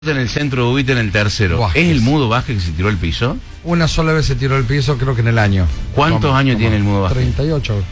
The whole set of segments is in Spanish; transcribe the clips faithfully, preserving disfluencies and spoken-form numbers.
En el centro, Ubita en el tercero. Vázquez. ¿Es el Mudo Vázquez que se tiró al piso? Una sola vez se tiró al piso, creo que en el año. ¿Cuántos Como- años como tiene el Mudo Vázquez? treinta y ocho.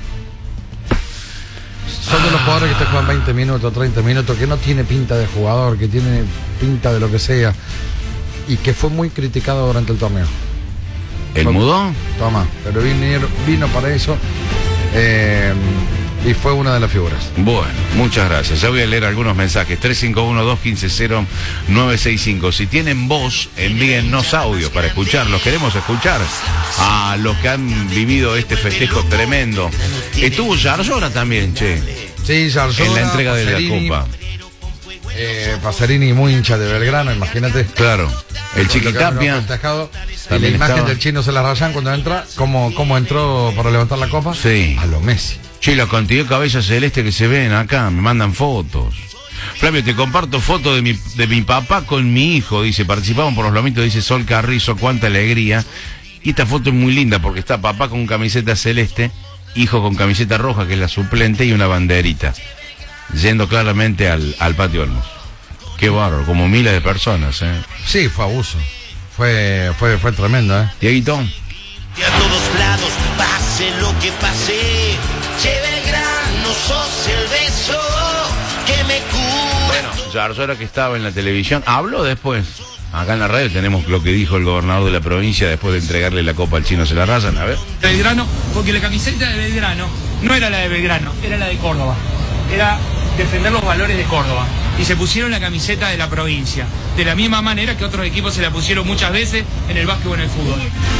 Son de los jugadores que te juegan veinte minutos, treinta minutos, que no tiene pinta de jugador, que tiene pinta de lo que sea. Y que fue muy criticado durante el torneo. ¿El Fue- Mudo? Toma, pero vino, vino para eso. eh, y fue una de las figuras. Bueno, muchas gracias. Ya voy a leer algunos mensajes. tres cinco uno, dos uno cinco, cero nueve seis cinco. Si tienen voz, envíennos audio para escucharlos. Queremos escuchar a los que han vivido este festejo tremendo. Estuvo Yarlora también, che, Sí, Yarlora, en la entrega de Pacerini, la Copa. Eh, Pacerini, muy hincha de Belgrano, imagínate. Claro. El Con lo que habrá Chiquitapia. festejado. Y la También imagen estaba. del chino se la rayan cuando entra. ¿Cómo, cómo entró para levantar la copa? Sí. A lo Messi. Che, la cantidad de cabezas celestes que se ven acá, me mandan fotos. Flavio, te comparto fotos de mi, de mi papá con mi hijo, dice, participamos por los lomitos, dice Sol Carrizo, cuánta alegría. Y esta foto es muy linda porque está papá con camiseta celeste, hijo con camiseta roja, que es la suplente, y una banderita, yendo claramente al, al patio Olmos. Qué bárbaro, como miles de personas, ¿eh? Sí, fue abuso. Fue, fue, fue tremendo, ¿eh? Dieguito. Y a todos lados, pase lo que pase, lleve el grano, sos el beso que me cura. Bueno, Yarlora, que estaba en la televisión, habló después. Acá en la radio tenemos lo que dijo el gobernador de la provincia después de entregarle la copa al chino, se la rayan, a ver. Belgrano, porque la camiseta de Belgrano no era la de Belgrano, era la de Córdoba. Era defender los valores de Córdoba. Y se pusieron la camiseta de la provincia. De la misma manera que otros equipos se la pusieron muchas veces en el básquet o en el fútbol.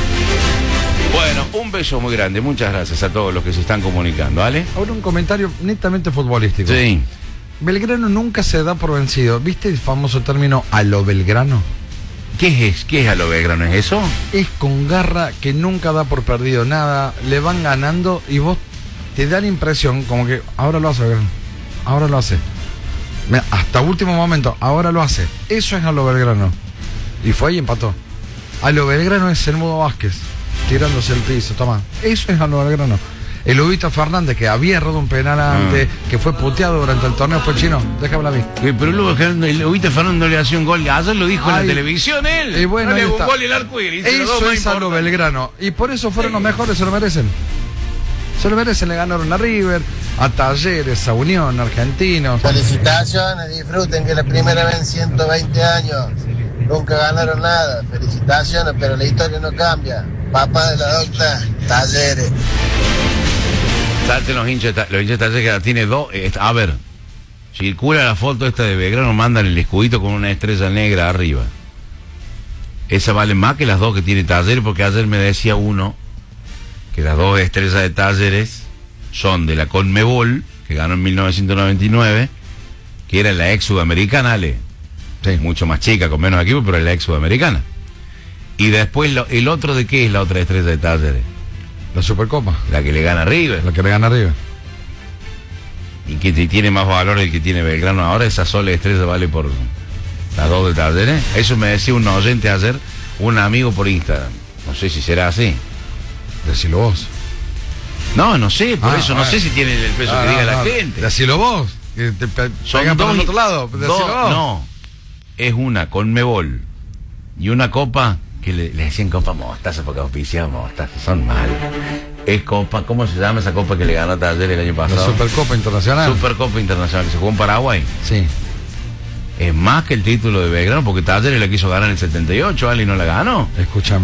Bueno, un beso muy grande, muchas gracias a todos los que se están comunicando, ¿vale? Ahora un comentario netamente futbolístico. Sí. Belgrano nunca se da por vencido. ¿Viste el famoso término a lo Belgrano? ¿Qué es? ¿Qué es a lo Belgrano? ¿Es eso? Es con garra, que nunca da por perdido nada. Le van ganando y vos te da la impresión como que ahora lo hace Belgrano. Ahora lo hace. Mira, hasta último momento, ahora lo hace. Eso es a lo Belgrano. Y fue y empató. A lo Belgrano es el Mudo Vázquez, tirándose el piso, toma. Eso es a lo Belgrano. El Ubita Fernández, que había errado un penal antes, que fue puteado durante el torneo, fue chino. Déjame a mí. Eh, pero luego el Ubita Fernando le hacía un gol. Ayer lo dijo en Ay, la televisión él. Y bueno, no le ahí hago un está. gol y el arco iris. Hizo los dos Eso más es a lo importantes. Belgrano. Y por eso fueron los mejores, se lo merecen. Se lo merecen, le ganaron a River, a Talleres, a Unión, a Argentinos. Felicitaciones, disfruten que la primera vez en ciento veinte años. Nunca ganaron nada. Felicitaciones, pero la historia no cambia. Papá de la docta, Talleres. Salten los hinchas, de Ta- los hinchas de Talleres, que la tiene dos. eh, A ver, circula la foto esta de Belgrano, mandan el escudito con una estrella negra arriba. Esa vale más que las dos que tiene Talleres, porque ayer me decía uno que las dos estrellas de Talleres son de la Conmebol, que ganó en mil novecientos noventa y nueve, que era la ex sudamericana, Ale. Sí, mucho más chica, con menos equipo, pero es la ex sudamericana. Y después, lo- ¿el otro de qué es la otra estrella de Talleres? La Supercopa, La que le gana a River. la que le gana a River. Y que t- tiene más valor el que tiene Belgrano ahora, esa sola estrella vale por las dos de Talleres. Eso me decía un oyente ayer, un amigo por Instagram. No sé si será así. Decilo vos. No, no sé, por Ah, eso no bueno. sé si tiene el peso Ah, que diga no, la no, gente. Decilo vos. Que te pe- Son pegan por dos el y- otro lado. Decilo dos- vos. no, es una Conmebol y una copa que le, le decían copa mostaza porque auspiciaba mostaza, son mal. Es copa, ¿cómo se llama esa copa que le ganó a Talleres el año La pasado? Supercopa Internacional. Supercopa Internacional que se jugó en Paraguay. Sí. Es más que el título de Belgrano porque Talleres la quiso ganar en el setenta y ocho, Ali no la ganó. Escúchame.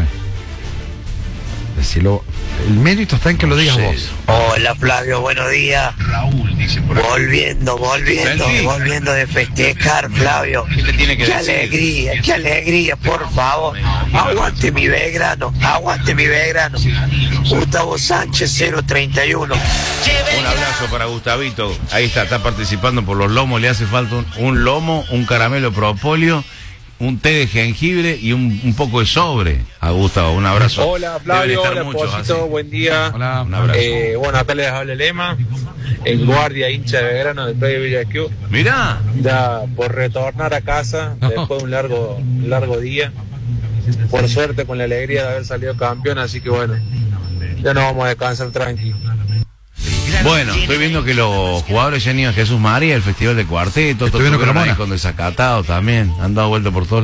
Decilo. El mérito está en que lo digas Sí. vos. Hola Flavio, buenos días. Volviendo, volviendo, Sentí. volviendo de festejar, Flavio. ¿Qué te tiene que Qué decir? alegría, qué alegría, por favor. Aguante mi Belgrano, aguante mi Belgrano. Gustavo Sánchez cero treinta y uno. Un abrazo para Gustavito. Ahí está, está participando por los lomos. Le hace falta un, un lomo, un caramelo propóleo, un té de jengibre y un, un poco de sobre. A Gustavo, un abrazo. Hola Deben Flavio, estar hola muchos Posito, así. buen día. Hola. Un abrazo. Eh, bueno, acá les habla el Lema, el guardia hincha de Belgrano del Play Villa Q. Mirá, Ya por retornar a casa después de un largo, un largo día. Por suerte con la alegría de haber salido campeón, así que bueno, ya nos vamos a descansar tranqui. Bueno, estoy viendo que los jugadores ya han ido a Jesús María, el Festival de Cuarteto, Estoy viendo que lo ahí mona. con Desacatado también, han dado vuelta por todos